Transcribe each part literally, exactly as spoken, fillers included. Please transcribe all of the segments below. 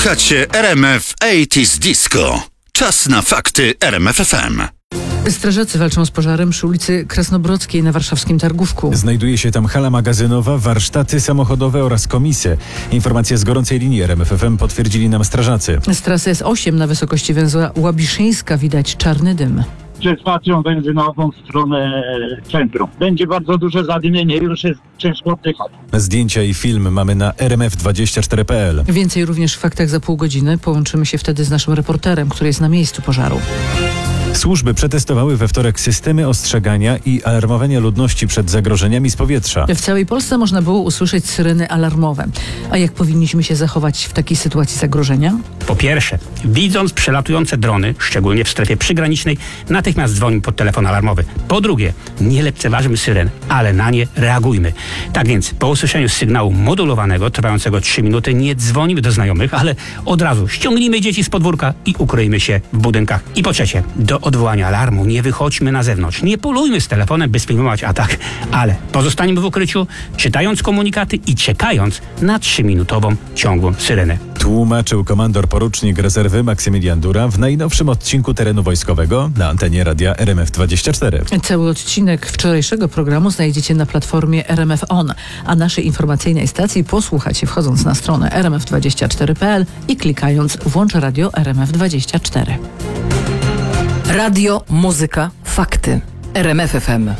Słuchacie R M F osiemdziesiąt Disco. Czas na fakty R M F F M. Strażacy walczą z pożarem przy ulicy Krasnobrodzkiej na warszawskim Targówku. Znajduje się tam hala magazynowa, warsztaty samochodowe oraz komisy. Informacje z gorącej linii R M F F M potwierdzili nam strażacy. Z trasy S osiem na wysokości węzła Łabiszyńska widać czarny dym. Przed stacją benzynową w stronę centrum. Będzie bardzo duże zadymienie, już jest ciężko oddychać. Zdjęcia i film mamy na r m f dwadzieścia cztery kropka p l. Więcej również w faktach za pół godziny. Połączymy się wtedy z naszym reporterem, który jest na miejscu pożaru. Służby przetestowały we wtorek systemy ostrzegania i alarmowania ludności przed zagrożeniami z powietrza. W całej Polsce można było usłyszeć syreny alarmowe. A jak powinniśmy się zachować w takiej sytuacji zagrożenia? Po pierwsze, widząc przelatujące drony, szczególnie w strefie przygranicznej, natychmiast dzwonimy pod telefon alarmowy. Po drugie, nie lekceważmy syren, ale na nie reagujmy. Tak więc, po usłyszeniu sygnału modulowanego, trwającego trzy minuty, nie dzwonimy do znajomych, ale od razu ściągnijmy dzieci z podwórka i ukryjmy się w budynkach. I po trzecie, do odwołania alarmu nie wychodźmy na zewnątrz. Nie polujmy z telefonem, by sfilmować atak, ale pozostańmy w ukryciu, czytając komunikaty i czekając na trzyminutową ciągłą syrenę. Tłumaczył komandor porucznik rezerwy Maksymilian Dura w najnowszym odcinku Terenu Wojskowego na antenie radia R M F dwadzieścia cztery. Cały odcinek wczorajszego programu znajdziecie na platformie R M F On, a naszej informacyjnej stacji posłuchacie wchodząc na stronę r m f dwadzieścia cztery kropka p l i klikając Włącz Radio R M F dwadzieścia cztery. Radio, muzyka, fakty. R M F F M.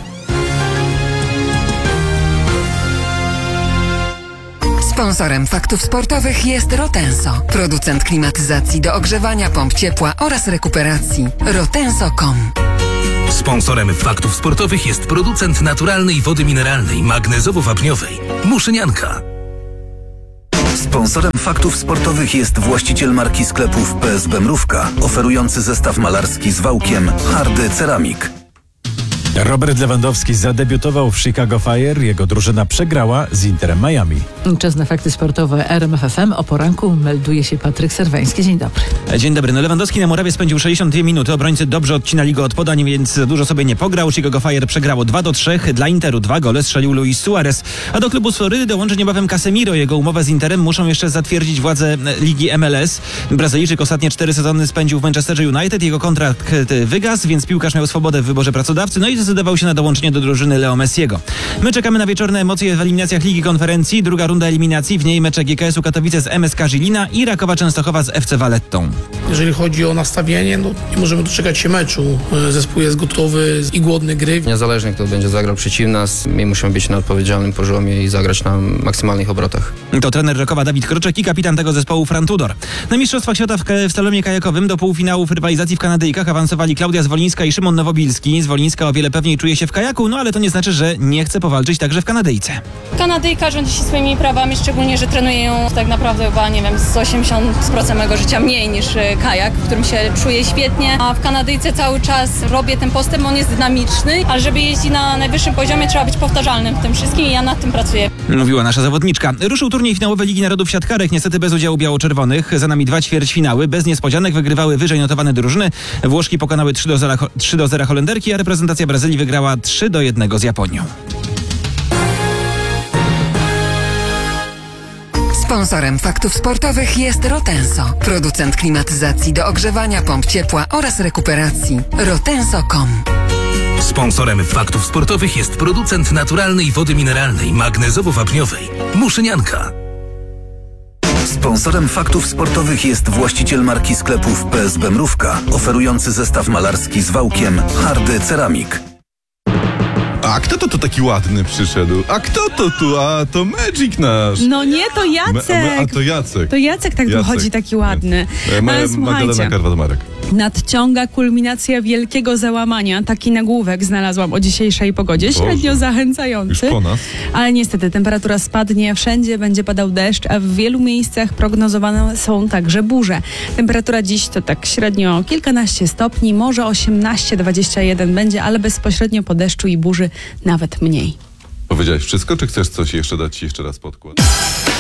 Sponsorem faktów sportowych jest Rotenso, producent klimatyzacji do ogrzewania pomp ciepła oraz rekuperacji. rotenso kropka com. Sponsorem faktów sportowych jest producent naturalnej wody mineralnej magnezowo-wapniowej Muszynianka. Sponsorem faktów sportowych jest właściciel marki sklepów P S B Mrówka, oferujący zestaw malarski z wałkiem Hardy Ceramik. Robert Lewandowski zadebiutował w Chicago Fire. Jego drużyna przegrała z Interem Miami. Czas na fakty sportowe R M F F M. O poranku melduje się Patryk Serwański. Dzień dobry. Dzień dobry. No Lewandowski na murawie spędził sześćdziesiąt dwie minuty. Obrońcy dobrze odcinali go od podań, więc dużo sobie nie pograł. Chicago Fire przegrało dwa do trzech. Dla Interu dwa gole strzelił Luis Suarez. A do klubu z Florydy dołączy niebawem Casemiro. Jego umowę z Interem muszą jeszcze zatwierdzić władze ligi M L S. Brazylijczyk ostatnie cztery sezony spędził w Manchesterze United. Jego kontrakt wygasł, więc piłkarz miał swobodę w wyborze pracodawcy. No i zdecydował się na dołączenie do drużyny Leo Messiego. My czekamy na wieczorne emocje w eliminacjach Ligi Konferencji. Druga runda eliminacji, w niej mecze G K S-u Katowice z M S K Żilina i Rakowa Częstochowa z F C Vallettą. Jeżeli chodzi o nastawienie, no nie możemy doczekać się meczu. Zespół jest gotowy i głodny gry. Niezależnie kto będzie zagrał przeciw nas, my musimy być na odpowiedzialnym poziomie i zagrać na maksymalnych obrotach. To trener Rakowa Dawid Kroczek i kapitan tego zespołu Fran Tudor. Na Mistrzostwach Świata w, w slalomie kajakowym do półfinałów rywalizacji w Kanadyjkach awansowali Klaudia Zwolińska i Szymon Nowobilski. Zwolińska o wiele pewniej czuje się w kajaku, no ale to nie znaczy, że nie chce powalczyć także w Kanadyjce. Kanadyjka rządzi się swoimi prawami, szczególnie, że trenuje ją tak naprawdę chyba, nie wiem, z osiemdziesiąt procent mojego życia mniej niż kajak, w którym się czuję świetnie, a w Kanadyjce cały czas robię ten postęp, on jest dynamiczny, ale żeby jeździć na najwyższym poziomie, trzeba być powtarzalnym w tym wszystkim i ja nad tym pracuję. Mówiła nasza zawodniczka. Ruszył turniej finałowy Ligi Narodów Siatkarek, niestety bez udziału biało-czerwonych. Za nami dwa ćwierćfinały, bez niespodzianek wygrywały wyżej notowane drużyny. Włoszki pokonały trzy do zera Holenderki, a reprezentacja Brazylii wygrała trzy do jednego z Japonią. Sponsorem faktów sportowych jest Rotenso, producent klimatyzacji do ogrzewania pomp ciepła oraz rekuperacji. rotenso kropka com. Sponsorem faktów sportowych jest producent naturalnej wody mineralnej magnezowo-wapniowej Muszynianka. Sponsorem faktów sportowych jest właściciel marki sklepów P S B Mrówka, oferujący zestaw malarski z wałkiem Hardy Ceramik. A kto to tu taki ładny przyszedł? A kto to tu? A to Magic nasz. No nie, to Jacek. Me, a to Jacek. To Jacek tak tu chodzi, taki ładny. Ma, Ale Magdalena Karwat-Marek. Nadciąga kulminacja wielkiego załamania. Taki nagłówek znalazłam o dzisiejszej pogodzie. Średnio Boże. Zachęcający. Już po nas. Ale niestety temperatura spadnie. Wszędzie będzie padał deszcz, a w wielu miejscach prognozowane są także burze. Temperatura dziś to tak średnio kilkanaście stopni, może osiemnaście dwadzieścia jeden będzie, ale bezpośrednio po deszczu i burzy nawet mniej. Powiedziałeś wszystko, czy chcesz coś jeszcze dać ci jeszcze raz podkład?